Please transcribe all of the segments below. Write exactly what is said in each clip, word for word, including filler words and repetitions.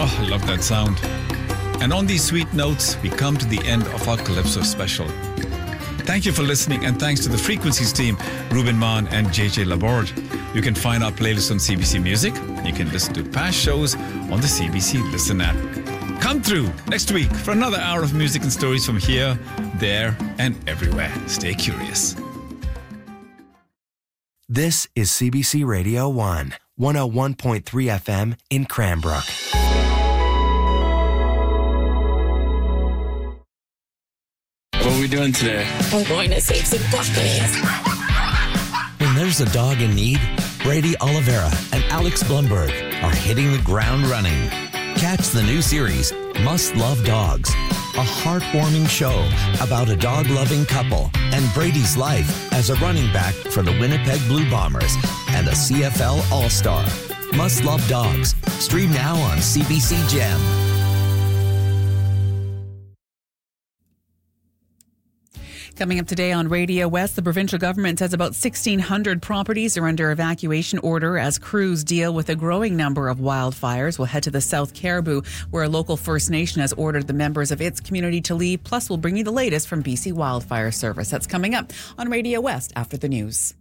Oh, I love that sound. And on these sweet notes, we come to the end of our Calypso special. Thank you for listening, and thanks to the Frequencies team, Ruben Mann and J J Laborde. You can find our playlist on C B C Music. You can listen to past shows on the C B C Listen app. Come through next week for another hour of music and stories from here, there, and everywhere. Stay curious. This is C B C Radio one, one oh one point three F M in Cranbrook. What are we doing today? We're going to save some puppies. When there's a dog in need, Brady Oliveira and Alex Blumberg are hitting the ground running. Catch the new series, Must Love Dogs, a heartwarming show about a dog-loving couple and Brady's life as a running back for the Winnipeg Blue Bombers and a C F L All-Star. Must Love Dogs. Stream now on C B C Gem. Coming up today on Radio West, the provincial government says about sixteen hundred properties are under evacuation order as crews deal with a growing number of wildfires. We'll head to the South Caribou, where a local First Nation has ordered the members of its community to leave. Plus, we'll bring you the latest from B C Wildfire Service. That's coming up on Radio West after the news.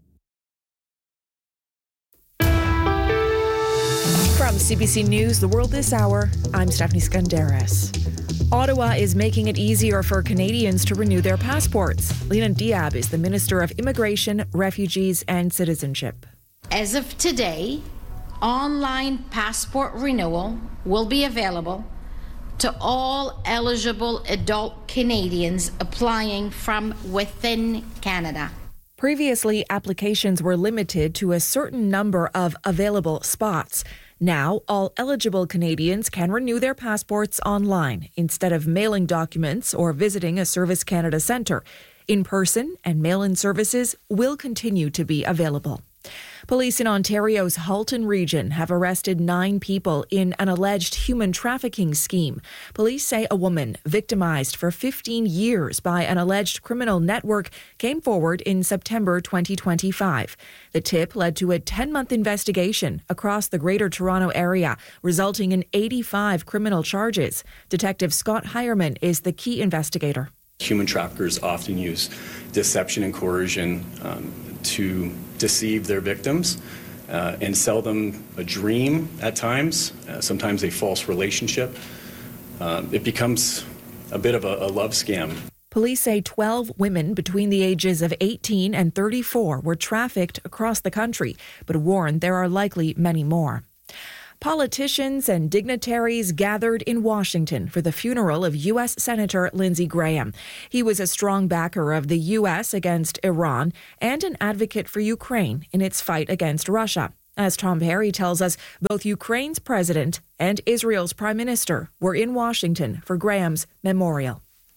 From C B C News, The World This Hour, I'm Stephanie Skandaris. Ottawa is making it easier for Canadians to renew their passports. Lena Diab is the Minister of Immigration, Refugees and Citizenship. As of today, online passport renewal will be available to all eligible adult Canadians applying from within Canada. Previously, applications were limited to a certain number of available spots. Now, all eligible Canadians can renew their passports online instead of mailing documents or visiting a Service Canada centre. In-person and mail-in services will continue to be available. Police in Ontario's Halton region have arrested nine people in an alleged human trafficking scheme. Police say a woman victimized for fifteen years by an alleged criminal network came forward in September twenty twenty-five. The tip led to a ten-month investigation across the Greater Toronto area, resulting in eighty-five criminal charges. Detective Scott Hireman is the key investigator. Human traffickers often use deception and coercion um, to deceive their victims uh, and sell them a dream at times, uh, sometimes a false relationship. Um, it becomes a bit of a, a love scam. Police say twelve women between the ages of eighteen and thirty-four were trafficked across the country, but warn there are likely many more. Politicians and dignitaries gathered in Washington for the funeral of U S Senator Lindsey Graham. He was a strong backer of the U S against Iran and an advocate for Ukraine in its fight against Russia. As Tom Perry tells us, both Ukraine's president and Israel's prime minister were in Washington for Graham's memorial.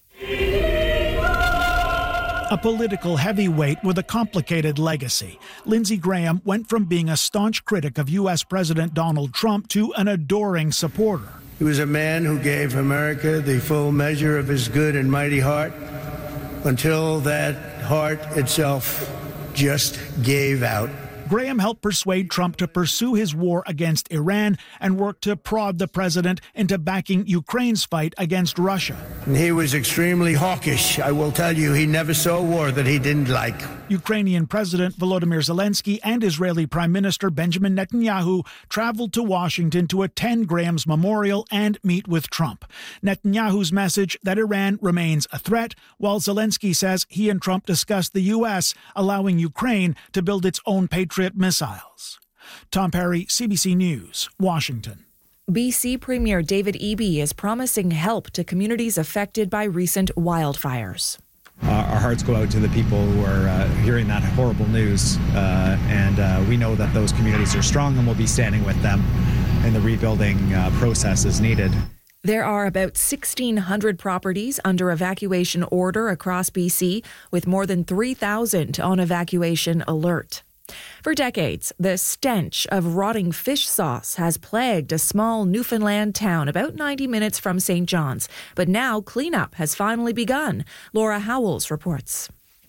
A political heavyweight with a complicated legacy, Lindsey Graham went from being a staunch critic of U S President Donald Trump to an adoring supporter. He was a man who gave America the full measure of his good and mighty heart until that heart itself just gave out. Graham helped persuade Trump to pursue his war against Iran and work to prod the president into backing Ukraine's fight against Russia. And he was extremely hawkish. I will tell you, he never saw a war that he didn't like. Ukrainian President Volodymyr Zelensky and Israeli Prime Minister Benjamin Netanyahu traveled to Washington to attend Graham's memorial and meet with Trump. Netanyahu's message that Iran remains a threat, while Zelensky says he and Trump discussed the U S allowing Ukraine to build its own Patriot missiles. Tom Perry, C B C News, Washington. B C Premier David Eby is promising help to communities affected by recent wildfires. Uh, our hearts go out to the people who are uh, hearing that horrible news, uh, and uh, we know that those communities are strong and we'll be standing with them in the rebuilding uh, process as needed. There are about sixteen hundred properties under evacuation order across B C, with more than three thousand on evacuation alert. For decades, the stench of rotting fish sauce has plagued a small Newfoundland town about ninety minutes from Saint John's. But now cleanup has finally begun. Laura Howells reports.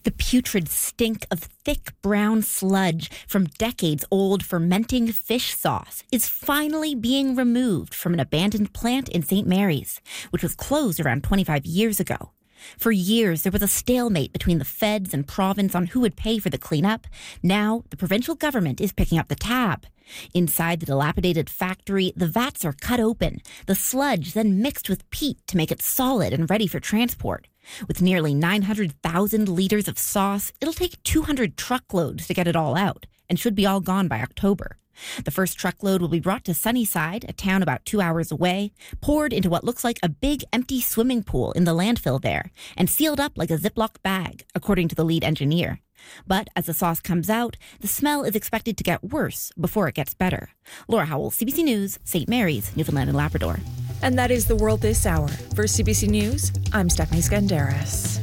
The putrid stink of thick brown sludge from decades-old fermenting fish sauce is finally being removed from an abandoned plant in Saint Mary's, which was closed around twenty-five years ago. For years, there was a stalemate between the feds and province on who would pay for the cleanup. Now, the provincial government is picking up the tab. Inside the dilapidated factory, the vats are cut open, the sludge then mixed with peat to make it solid and ready for transport. With nearly nine hundred thousand litres of sauce, it'll take two hundred truckloads to get it all out, and should be all gone by October. The first truckload will be brought to Sunnyside, a town about two hours away, poured into what looks like a big empty swimming pool in the landfill there, and sealed up like a Ziploc bag, according to the lead engineer. But as the sauce comes out, the smell is expected to get worse before it gets better. Laura Howell, C B C News, Saint Mary's, Newfoundland and Labrador. And that is the world this hour. For C B C News, I'm Stephanie Skandaris.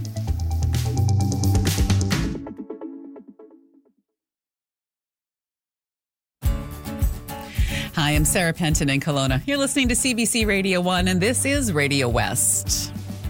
Hi, I'm Sarah Penton in Kelowna. You're listening to C B C Radio one, and this is Radio West.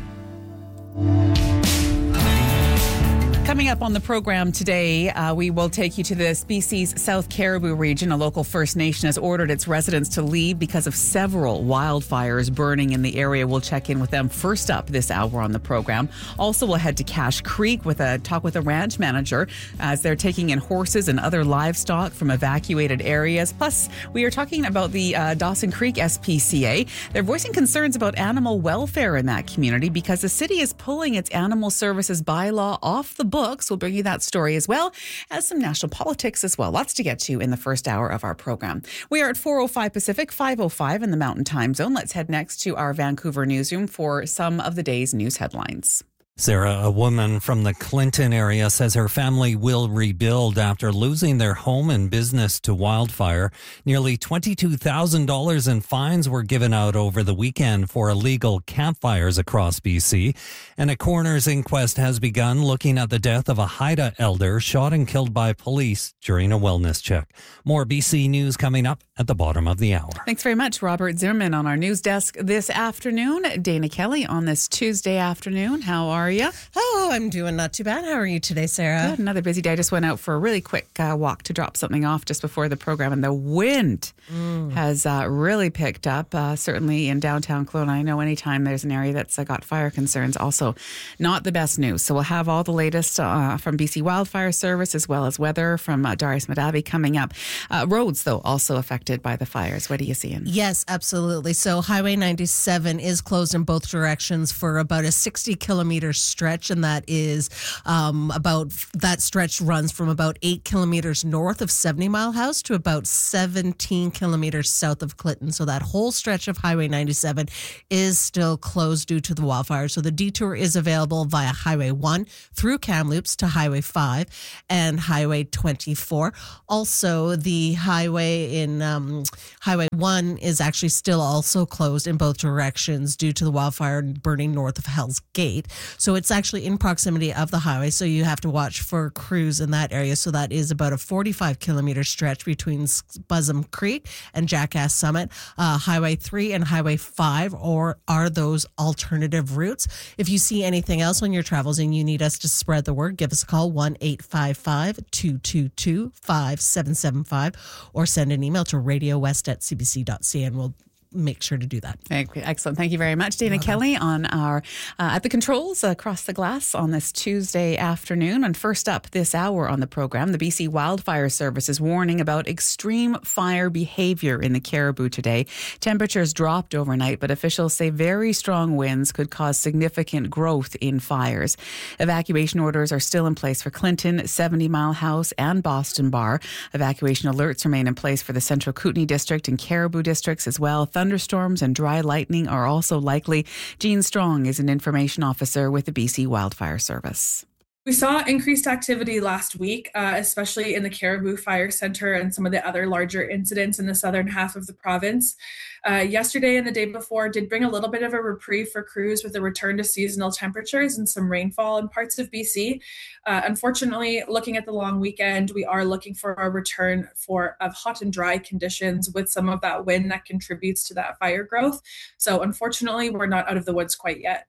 Coming up on the program today, uh, we will take you to this B C's South Cariboo region. A local First Nation has ordered its residents to leave because of several wildfires burning in the area. We'll check in with them first up this hour on the program. Also, we'll head to Cache Creek with a talk with a ranch manager as they're taking in horses and other livestock from evacuated areas. Plus, we are talking about the uh, Dawson Creek S P C A. They're voicing concerns about animal welfare in that community because the city is pulling its animal services bylaw off the books. We'll bring you that story as well as some national politics as well. Lots to get to in the first hour of our program. We are at four oh five Pacific, five oh five in the Mountain Time Zone. Let's head next to our Vancouver newsroom for some of the day's news headlines. Sarah, a woman from the Clinton area, says her family will rebuild after losing their home and business to wildfire. Nearly twenty-two thousand dollars in fines were given out over the weekend for illegal campfires across B C. And a coroner's inquest has begun looking at the death of a Haida elder shot and killed by police during a wellness check. More B C News coming up at the bottom of the hour. Thanks very much, Robert Zimmerman, on our news desk this afternoon. Dana Kelly on this Tuesday afternoon. How are you? Oh, I'm doing not too bad. How are you today, Sarah? Good. Another busy day. I just went out for a really quick uh, walk to drop something off just before the program, and the wind mm. has uh, really picked up, uh, certainly in downtown Kelowna. I know anytime there's an area that's uh, got fire concerns, also not the best news. So we'll have all the latest uh, from B C Wildfire Service as well as weather from uh, Darius Madabi coming up. Uh, roads, though, also affected by the fires. What are you seeing? Yes, absolutely. So Highway ninety-seven is closed in both directions for about a sixty kilometer stretch, and that is um, about that stretch runs from about eight kilometers north of seventy Mile House to about seventeen kilometers south of Clinton. So that whole stretch of Highway ninety-seven is still closed due to the wildfire. So the detour is available via Highway one through Kamloops to Highway five and Highway twenty-four. Also, the highway in um, Highway one is actually still also closed in both directions due to the wildfire burning north of Hell's Gate. So it's actually in proximity of the highway, so you have to watch for crews in that area. So that is about a forty-five kilometer stretch between Buzzum Creek and Jackass Summit. Uh, Highway three and Highway five or are those alternative routes. If you see anything else on your travels and you need us to spread the word, give us a call, one eight five five, two two two, five seven seven five, or send an email to radiowest at c b c dot c a, and we'll make sure to do that. Excellent. Thank you very much, Dana Kelly, on our uh, at the controls across the glass on this Tuesday afternoon. And first up this hour on the program, the B C Wildfire Service is warning about extreme fire behavior in the Cariboo today. Temperatures dropped overnight, but officials say very strong winds could cause significant growth in fires. Evacuation orders are still in place for Clinton, seventy Mile House, and Boston Bar. Evacuation alerts remain in place for the Central Kootenay District and Cariboo districts as well. Thunderstorms and dry lightning are also likely. Jean Strong is an information officer with the B C Wildfire Service. We saw increased activity last week, uh, especially in the Cariboo Fire Center and some of the other larger incidents in the southern half of the province. Uh, yesterday and the day before did bring a little bit of a reprieve for crews with a return to seasonal temperatures and some rainfall in parts of B C. Uh, unfortunately, looking at the long weekend, we are looking for a return for of hot and dry conditions with some of that wind that contributes to that fire growth. So unfortunately, we're not out of the woods quite yet.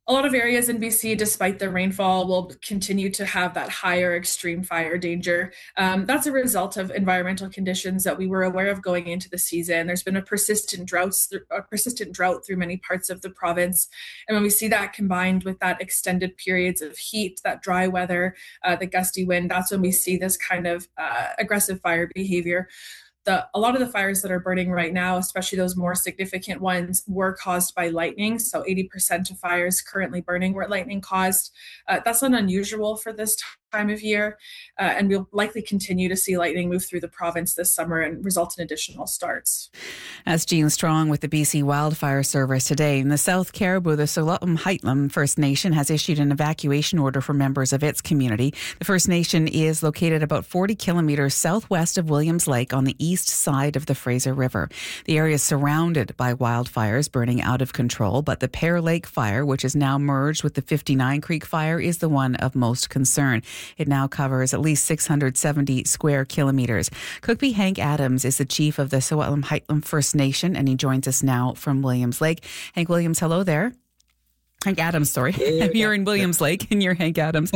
A lot of areas in B C, despite the rainfall, will continue to have that higher extreme fire danger. Um, that's a result of environmental conditions that we were aware of going into the season. There's been a persistent droughts, a persistent drought through many parts of the province. And when we see that combined with that extended periods of heat, that dry weather, uh, the gusty wind, that's when we see this kind of uh, aggressive fire behavior. The, a lot of the fires that are burning right now, especially those more significant ones, were caused by lightning. So eighty percent of fires currently burning were lightning caused. Uh, that's not unusual for this time of year. Uh, and we'll likely continue to see lightning move through the province this summer and result in additional starts. As Jean Strong with the B C Wildfire Service today. In the South Caribou, the S'K'ull'up Haitlam First Nation has issued an evacuation order for members of its community. The First Nation is located about forty kilometres southwest of Williams Lake on the east side of the Fraser River. The area is surrounded by wildfires burning out of control, but the Pear Lake fire, which is now merged with the fifty-nine Creek fire, is the one of most concern. It now covers at least six hundred seventy square kilometres. Cookbee Hank Adams is the chief of the S'K'ull'up Haitlam First Nation, and he joins us now from Williams Lake. Hank Williams, hello there. Hank Adams, sorry. You're in Williams Lake, and you're Hank Adams.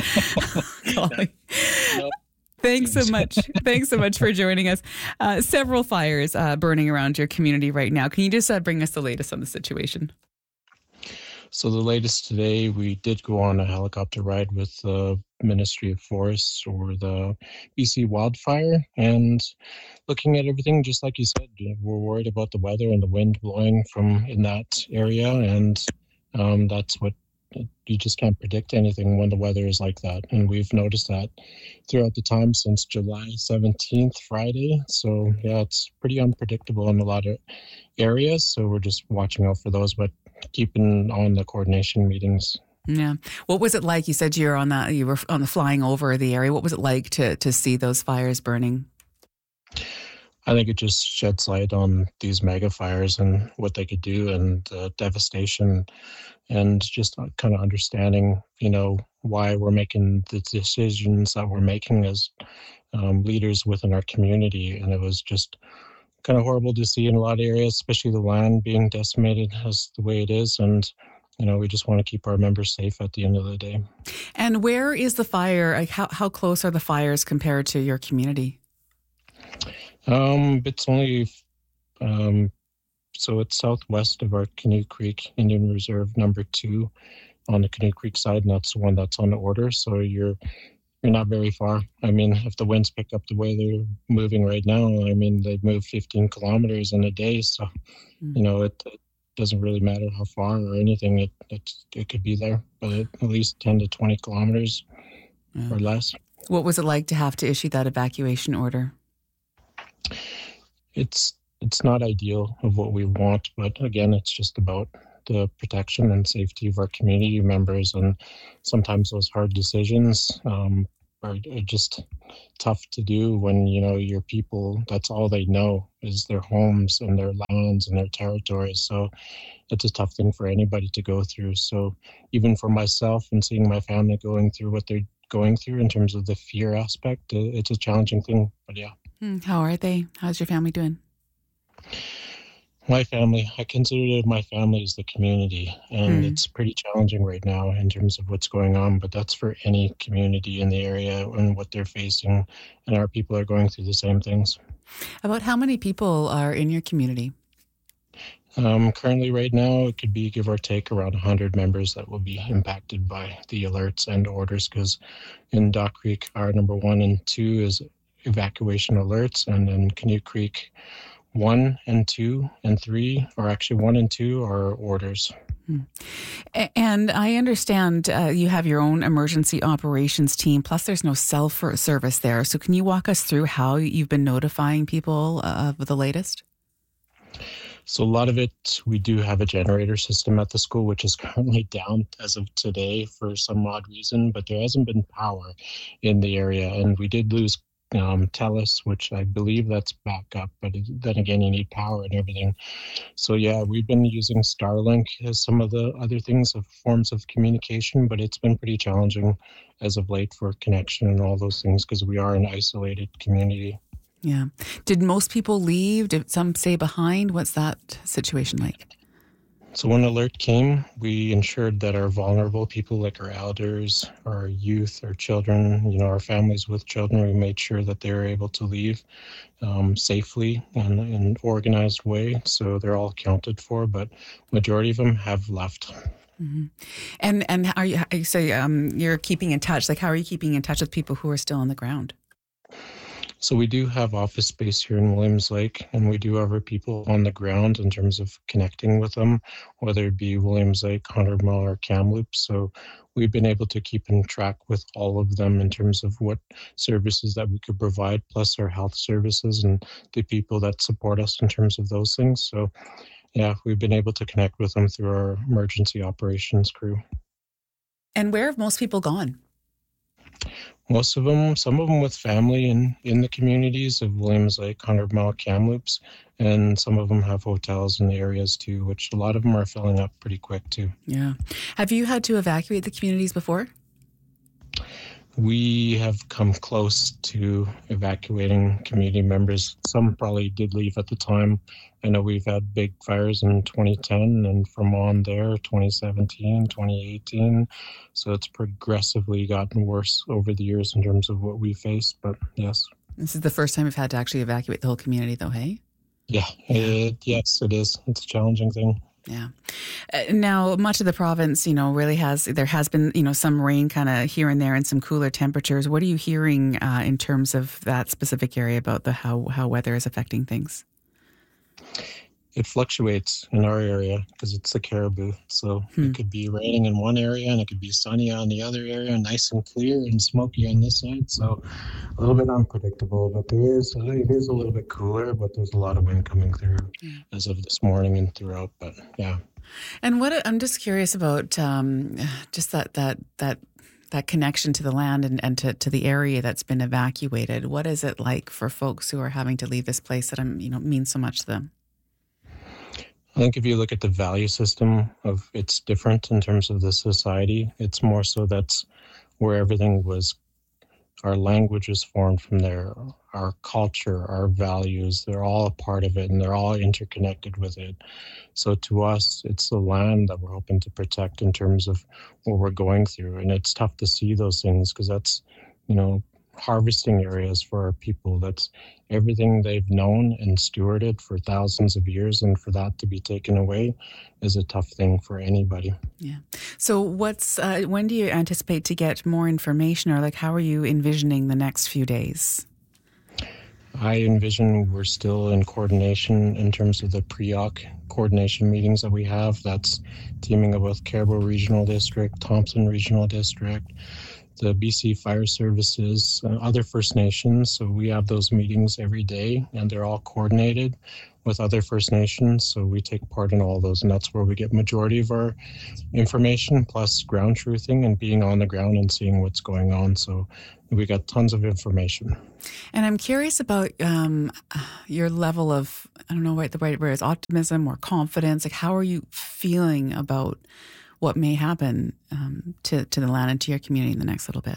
Thanks so much. Thanks so much for joining us. Uh, several fires uh, burning around your community right now. Can you just uh, bring us the latest on the situation? So the latest today, we did go on a helicopter ride with the Ministry of Forests or the B C Wildfire, and looking at everything, just like you said, we're worried about the weather and the wind blowing from in that area, and um, that's what you just can't predict anything when the weather is like that. And we've noticed that throughout the time since July seventeenth, Friday. So yeah, it's pretty unpredictable in a lot of areas. So we're just watching out for those, but keeping on the coordination meetings. Yeah. What was it like? You said you're on that, you were on the flying over the area. What was it like to, to see those fires burning? I think it just sheds light on these mega fires and what they could do, and uh, devastation, and just kind of understanding, you know, why we're making the decisions that we're making as um, leaders within our community. And it was just kind of horrible to see in a lot of areas, especially the land being decimated as the way it is. And, you know, we just want to keep our members safe at the end of the day. And where is the fire? Like, how, how close are the fires compared to your community? Um, it's only, um, so it's southwest of our Canoe Creek Indian Reserve number two on the Canoe Creek side, and that's the one that's on the order. So you're you're not very far. I mean, if the winds pick up the way they're moving right now, I mean, they've moved fifteen kilometers in a day. So, mm. you know, it, it doesn't really matter how far or anything. It it, it could be there, but at least ten to twenty kilometers yeah. or less. What was it like to have to issue that evacuation order? It's it's not ideal of what we want, but again, it's just about the protection and safety of our community members, and sometimes those hard decisions um, are, are just tough to do when, you know, your people, that's all they know is their homes and their lands and their territories. So it's a tough thing for anybody to go through. So even for myself and seeing my family going through what they're going through in terms of the fear aspect, it's a challenging thing, but yeah. How are they? How's your family doing? My family, I consider my family as the community, and mm. it's pretty challenging right now in terms of what's going on, but that's for any community in the area and what they're facing, and our people are going through the same things. About how many people are in your community? Um, currently right now, it could be give or take around one hundred members that will be impacted by the alerts and orders, because in Dock Creek, our number one and two is evacuation alerts, and then Canoe Creek one and two and three, or actually one and two are orders. Hmm. And I understand uh, you have your own emergency operations team, plus there's no cell service there. So can you walk us through how you've been notifying people of the latest? So a lot of it, we do have a generator system at the school, which is currently down as of today for some odd reason, but there hasn't been power in the area. And we did lose um, TELUS, which I believe that's back up, but then again, you need power and everything. So yeah, we've been using Starlink as some of the other things of forms of communication, but it's been pretty challenging as of late for connection and all those things, because we are an isolated community. Yeah. Did most people leave? Did some stay behind? What's that situation like? So when alert came, we ensured that our vulnerable people, like our elders, our youth, our children, you know, our families with children, we made sure that they were able to leave um, safely and in an organized way. So they're all accounted for, but majority of them have left. Mm-hmm. And and are you, you say um, you're keeping in touch? Like, how are you keeping in touch with people who are still on the ground? So we do have office space here in Williams Lake, and we do have our people on the ground in terms of connecting with them, whether it be Williams Lake, Hundred Mile, or Kamloops. So we've been able to keep in track with all of them in terms of what services that we could provide, plus our health services and the people that support us in terms of those things. So yeah, we've been able to connect with them through our emergency operations crew. And where have most people gone? Most of them, some of them with family in, in the communities of Williams Lake, Hundred Mile, Kamloops, and some of them have hotels in the areas too, which a lot of them are filling up pretty quick too. Yeah. Have you had to evacuate the communities before? We have come close to evacuating community members. Some probably did leave at the time. I know we've had big fires in twenty ten and from on there, twenty seventeen, twenty eighteen. So it's progressively gotten worse over the years in terms of what we face, but yes. This is the first time we've had to actually evacuate the whole community though, hey? Yeah, it, yes, it is. It's a challenging thing. Yeah. Uh, now, much of the province, you know, really has, there has been, you know, some rain kind of here and there and some cooler temperatures. What are you hearing uh, in terms of that specific area about the how, how weather is affecting things? It fluctuates in our area because it's the Caribou. So hmm. it could be raining in one area and it could be sunny on the other area, nice and clear and smoky on this side. So a little bit unpredictable, but there is, it is a little bit cooler, but there's a lot of wind coming through yeah. as of this morning and throughout. But yeah. And what I'm just curious about, um, just that, that, that, that connection to the land and, and to, to the area that's been evacuated. What is it like for folks who are having to leave this place that, I'm, you know, means so much to them? I think if you look at the value system of it's different in terms of the society. It's more so that's where everything was, our language was formed from there, our culture, our values, they're all a part of it and they're all interconnected with it. So to us, it's the land that we're hoping to protect in terms of what we're going through. And it's tough to see those things because that's, you know, harvesting areas for our people. That's everything they've known and stewarded for thousands of years, and for that to be taken away is a tough thing for anybody. Yeah. So what's uh, when do you anticipate to get more information, or like how are you envisioning the next few days? I envision we're still in coordination in terms of the pre-oc coordination meetings that we have. That's teaming up with Caribou Regional District, Thompson Regional District, the B C Fire Services, uh, other First Nations. So we have those meetings every day and they're all coordinated with other First Nations. So we take part in all those, and that's where we get majority of our information, plus ground truthing and being on the ground and seeing what's going on. So we got tons of information. And I'm curious about um, your level of, I don't know what the right word is, optimism or confidence. Like, how are you feeling about what may happen um, to, to the land and to your community in the next little bit?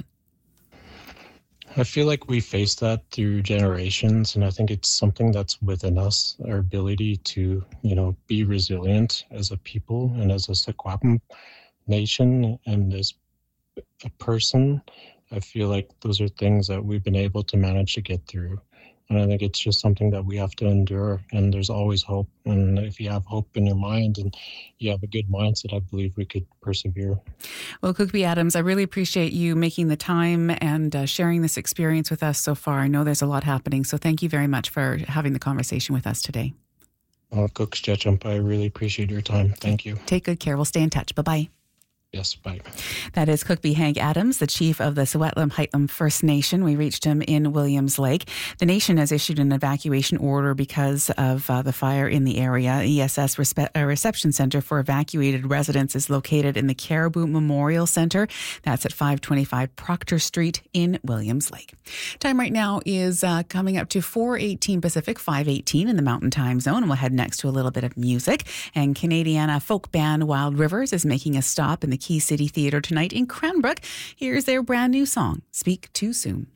I feel like we faced that through generations, and I think it's something that's within us, our ability to, you know, be resilient as a people and as a Secwepemc nation and as a person. I feel like those are things that we've been able to manage to get through. And I think it's just something that we have to endure, and there's always hope. And if you have hope in your mind and you have a good mindset, I believe we could persevere. Well, Cookbee Adams, I really appreciate you making the time and uh, sharing this experience with us so far. I know there's a lot happening, so thank you very much for having the conversation with us today. Well, Cooks Jetjump, I really appreciate your time. Thank you. Take good care. We'll stay in touch. Bye-bye. Yes, bye. That is Cookbee Hank Adams, the chief of the Secwepemc Haitlam First Nation. We reached him in Williams Lake. The nation has issued an evacuation order because of uh, the fire in the area. E S S Respe- uh, Reception Center for Evacuated Residents is located in the Caribou Memorial Center. That's at five twenty-five Proctor Street in Williams Lake. Time right now is uh, coming up to four eighteen Pacific, five eighteen in the Mountain Time Zone. And we'll head next to a little bit of music. And Canadiana folk band Wild Rivers is making a stop in the Key City Theatre tonight in Cranbrook. Here's their brand new song, Speak Too Soon.